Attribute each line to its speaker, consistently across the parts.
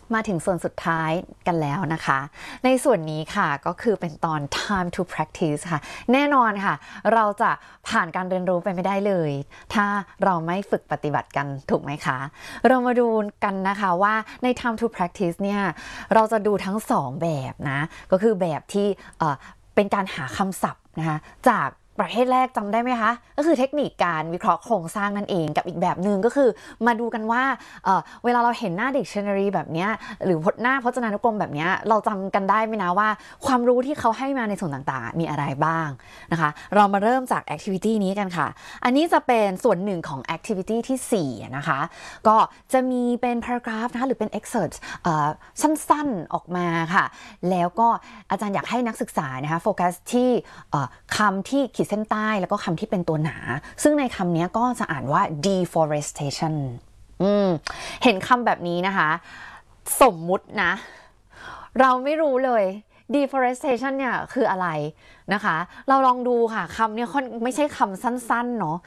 Speaker 1: มาถึงส่วนสุดท้ายกันแล้วนะคะในส่วนนี้ค่ะก็คือเป็นตอน time to practice ค่ะแน่นอนค่ะเราจะผ่านการเรียนรู้ไปไม่ได้เลยถ้าเราไม่ฝึกปฏิบัติกันถูกไหมคะเรามาดูกันนะคะว่าใน time to practice เนี่ยเราจะดูทั้งสองแบบนะก็คือแบบที่เป็นการหาคำศัพท์นะคะจากประเภทแรกจำได้ไหมคะก็คือเทคนิคการวิเคราะห์โครงสร้างนั่นเองกับอีกแบบหนึ่งก็คือมาดูกันว่าเวลาเราเห็นหน้า dictionary แบบนี้หรือหน้าพจนานุกรมแบบนี้เราจำกันได้ไหมนะว่าความรู้ที่เขาให้มาในส่วนต่างๆมีอะไรบ้างนะคะเรามาเริ่มจาก activity นี้กันค่ะอันนี้จะเป็นส่วนหนึ่งของ activity ที่4นะคะก็จะมีเป็น paragraph นะคะหรือเป็น excerpt สั้นๆออกมาค่ะแล้วก็อาจารย์อยากให้นักศึกษานะคะโฟกัสที่คำที่ขีดเส้นใต้แล้วก็คำที่เป็นตัวหนาซึ่งในคำนี้ก็จะอ่านว่า deforestation เห็นคำแบบนี้นะคะสมมุตินะเราไม่รู้เลย deforestation เนี่ยคืออะไรนะคะเราลองดูค่ะคำนี้ไม่ใช่คำสั้นๆเนาะ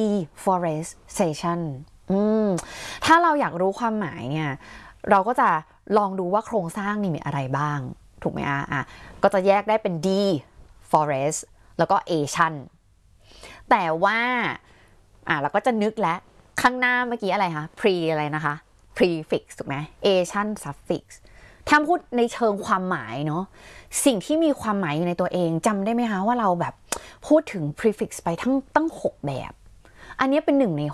Speaker 1: deforestation ถ้าเราอยากรู้ความหมายเนี่ยเราก็จะลองดูว่าโครงสร้างนี่มีอะไรบ้างถูกไหมก็จะแยกได้เป็น deforestแล้วก็ ation แต่ว่าเราก็จะนึกแล้วข้างหน้าเมื่อกี้อะไรคะ pre อะไรนะคะ prefix ถูกไหม ation suffix ถ้าพูดในเชิงความหมายเนาะสิ่งที่มีความหมายอยู่ในตัวเองจำได้ไหมคะว่าเราแบบพูดถึง prefix ไปตั้ง6แบบอันนี้เป็น1ใน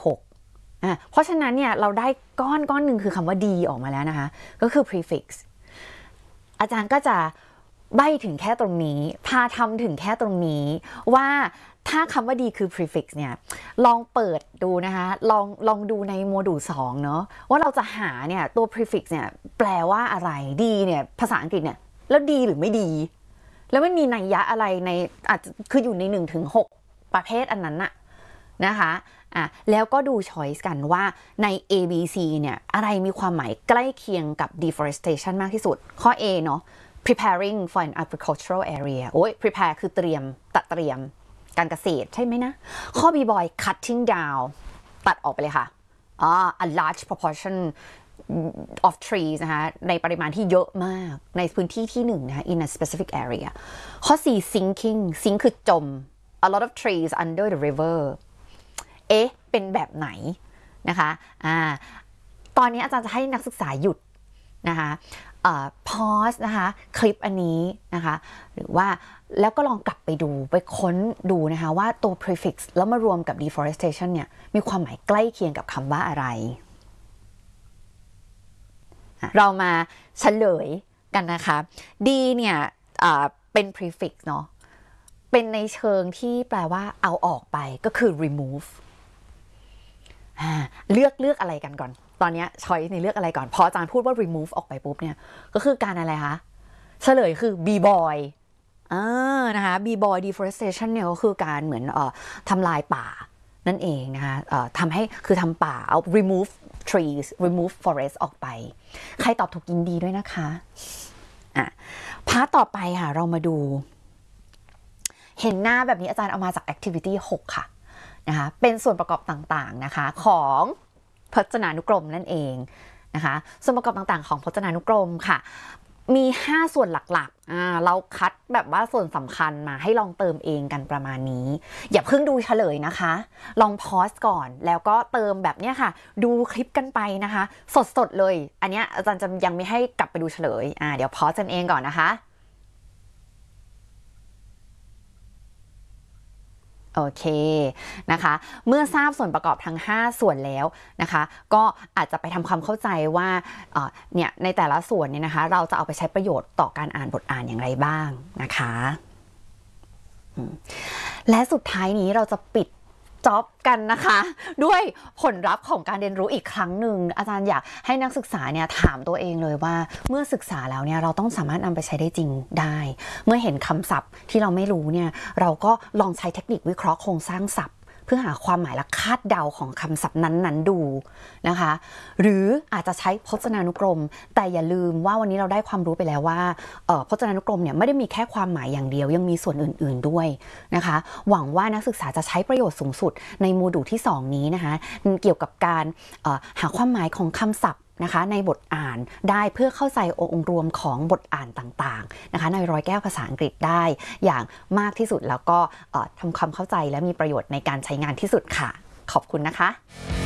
Speaker 1: 6เพราะฉะนั้นเนี่ยเราได้ก้อนหนึ่งคือคำว่า d ออกมาแล้วนะคะก็คือ prefix อาจารย์ก็จะใบ้ถึงแค่ตรงนี้พาทำถึงแค่ตรงนี้ว่าถ้าคำว่าดีคือ prefix เนี่ยลองเปิดดูนะคะลองดูในโมดูล2เนาะว่าเราจะหาเนี่ยตัว prefix เนี่ยแปลว่าอะไรดีเนี่ยภาษาอังกฤษเนี่ยแล้วดีหรือไม่ดีแล้วมันมีนัยยะอะไรในอาจจะคืออยู่ใน1-6ประเภทอันนั้นน่ะนะคะแล้วก็ดู choice กันว่าใน A B C เนี่ยอะไรมีความหมายใกล้เคียงกับ deforestation มากที่สุดข้อ A เนาะpreparing for an agricultural area prepare คือเตรียมการเกษตรใช่ไหมนะข้อ B boy cutting down ตัดออกไปเลยค่ะa large proportion of trees นะคะในปริมาณที่เยอะมากในพื้นที่ที่1นะคะ in a specific area ข้อ C sinking sink คือจม a lot of trees under the river เป็นแบบไหนนะคะตอนนี้อาจารย์จะให้นักศึกษาหยุดนะคะpause นะคะคลิปอันนี้นะคะหรือว่าแล้วก็ลองกลับไปดูไปค้นดูนะคะว่าตัว prefix แล้วมารวมกับ deforestation เนี่ยมีความหมายใกล้เคียงกับคำว่าอะไรเรามาเฉลยกันนะคะ D เนี่ยเป็น prefix เนาะเป็นในเชิงที่แปลว่าเอาออกไปก็คือ remove เลือกอะไรกันก่อนตอนนี้ช้อยในเลือกอะไรก่อนพออาจารย์พูดว่า remove ออกไปปุ๊บเนี่ยก็คือการอะไรคะเฉลยคือ b boy นะคะ b boy deforestation เนี่ยก็คือการเหมือนทำลายป่านั่นเองนะคะทำให้คือทำป่าเอา remove trees remove forest ออกไปใครตอบถูกยินดีด้วยนะคะพาร์ทต่อไปค่ะเรามาดูเห็นหน้าแบบนี้อาจารย์เอามาจาก activity 6 ค่ะนะคะเป็นส่วนประกอบต่างๆนะคะของพจนานุกรมนั่นเองนะคะส่วนประกอบต่างๆของพจนานุกรมค่ะมี5ส่วนหลักๆเราคัดแบบว่าส่วนสำคัญมาให้ลองเติมเองกันประมาณนี้อย่าเพิ่งดูเฉลยนะคะลองพอสก่อนแล้วก็เติมแบบเนี้ยค่ะดูคลิปกันไปนะคะสดๆเลยอันเนี้ยอาจารย์จะยังไม่ให้กลับไปดูเฉลยเดี๋ยวพอสกันเองก่อนนะคะโอเคนะคะเมื่อทราบส่วนประกอบทั้ง5ส่วนแล้วนะคะก็อาจจะไปทำความเข้าใจว่าเนี่ยในแต่ละส่วนเนี่ยนะคะเราจะเอาไปใช้ประโยชน์ต่อการอ่านบทอ่านอย่างไรบ้างนะคะและสุดท้ายนี้เราจะปิดจ็อบกันนะคะด้วยผลลัพธ์ของการเรียนรู้อีกครั้งหนึ่งอาจารย์อยากให้นักศึกษาเนี่ยถามตัวเองเลยว่าเมื่อศึกษาแล้วเนี่ยเราต้องสามารถนำไปใช้ได้จริงได้เมื่อเห็นคำศัพท์ที่เราไม่รู้เนี่ยเราก็ลองใช้เทคนิควิเคราะห์โครงสร้างศัพท์เพื่อหาความหมายและคาดเดาของคำศัพท์นั้นๆดูนะคะหรืออาจจะใช้พจนานุกรมแต่อย่าลืมว่าวันนี้เราได้ความรู้ไปแล้วว่าพจนานุกรมเนี่ยไม่ได้มีแค่ความหมายอย่างเดียวยังมีส่วนอื่นๆด้วยนะคะหวังว่านักศึกษาจะใช้ประโยชน์สูงสุดในโมดูลที่2นี้นะคะเกี่ยวกับการหาความหมายของคำศัพท์นะคะในบทอ่านได้เพื่อเข้าใจองค์รวมของบทอ่านต่างๆนะคะในร้อยแก้วภาษาอังกฤษได้อย่างมากที่สุดแล้วก็ทำความเข้าใจและมีประโยชน์ในการใช้งานที่สุดค่ะขอบคุณนะคะ